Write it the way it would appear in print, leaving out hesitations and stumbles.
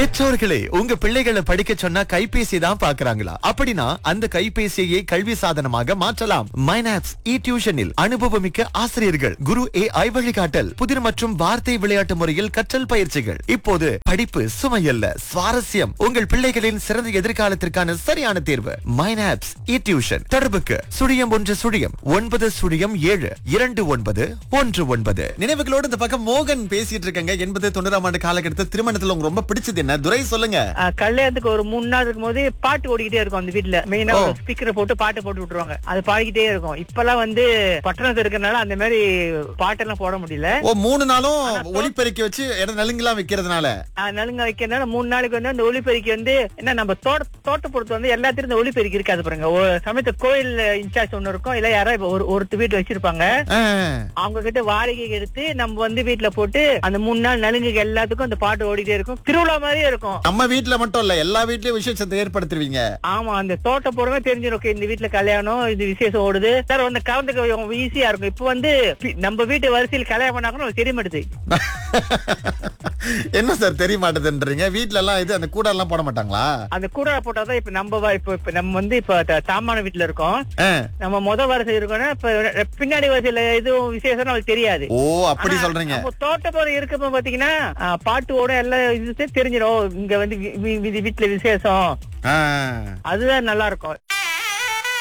பெற்றோர்களே, உங்க பிள்ளைகளை படிக்க சொன்னா கைபேசி தான் பாக்குறாங்களா? அப்படின்னா அந்த கைபேசியை கல்வி சாதனமாக மாற்றலாம். மைனாப்ஸ் இ டியூஷனில் அனுபவமிக்க ஆசிரியர்கள், குரு AI வழிகாட்டல், புதிர் மற்றும் வார்த்தை விளையாட்டு முறையில் கற்றல் பயிற்சிகள். இப்போது படிப்பு சுமையல்ல, சுவாரஸ்யம். உங்கள் பிள்ளைகளின் சிறந்த எதிர்காலத்திற்கான சரியான தேர்வு மைனாப்ஸ் இ டியூஷன். தொடர்புக்கு 0119072919. நினைவுகளோடு இந்த பக்கம் மோகன் பேசிட்டு இருக்காங்க. 80-90 ஆண்டு காலகட்டத்தில் திருமணத்துல உங்களுக்கு ரொம்ப பிடிச்சது என்ன? துரை சொல்லுங்க. கல்யாணத்துக்கு ஒரு 3 நாள் இருக்கும்போது பாட்டு ஓடிக்கிட்டே இருக்கும் அந்த வீட்டுல. மெயினா ஸ்பீக்கரை போட்டு பாட்டு போட்டு விட்டுருவாங்க. அது பாடிக்கிட்டே இருக்கும். இப்பெல்லாம் பட்டணத்துல இருக்கறனால அந்த மாதிரி பாட்டெல்லாம் போட முடியல. 3 நாளும் ஒலிபெருக்கி வச்சு நலுங்கெல்லாம் வைக்கிறதுனால நலுங்க வைக்கிறதுனால 3 நாளைக்கு அந்த ஒலிபெருக்கி என்ன நம்ம தோட்டப்புறத்து எல்லாத்திலும் இந்த ஒலிபெருக்கி இருக்காது பாருங்க. ஒரு சமயத்து கோயில் இன்சார்ஜ் ஒண்ணு இருக்கும், இல்ல யாராவது ஒருத்தர் வீட்டு வச்சிருப்பாங்க. அவங்க கிட்ட வாடகை எடுத்து நம்ம வீட்டுல போட்டு அந்த 3 நாள் நலுங்குக்கு எல்லாத்துக்கும் அந்த பாட்டு ஓடிட்டே இருக்கும். திருவிழா மாதிரியே இருக்கும். நம்ம வீட்டுல மட்டும் இல்ல, எல்லா வீட்லயும் விசேஷத்தை ஏற்படுத்துவீங்க. ஆமா, அந்த தோட்ட போறவங்க தெரிஞ்சிடும் இந்த வீட்டுல கல்யாணம், இது விசேஷம் ஓடுது சார். கலந்துக்க ஈஸியா இருக்கும். இப்ப நம்ம வீட்டு வரிசையில் கல்யாணம் பண்ணாக்கணும் தெரிய மாட்டுது. என்ன சார் தெரிய மாட்டேதுன்றீங்க? வீட்டுல எல்லாம் அந்த கூட எல்லாம் போட மாட்டாங்களா? அந்த கூட போட்டாதான் இப்ப நம்ம இப்ப தாமான வீட்டுல இருக்கோம். நம்ம வரிசை இருக்கோம்னா இப்ப பின்னாடி வரிசையில எதுவும் விசேஷம் அவங்களுக்கு தெரியாது. ஓ, அப்படி சொல்றீங்க. தோட்ட போற இருக்கப்ப பாத்தீங்கன்னா பாட்டுவோட எல்லாம் இது தெரிஞ்சிடும். இங்க வீட்டுல விசேஷம், அதுதான் நல்லா இருக்கும்.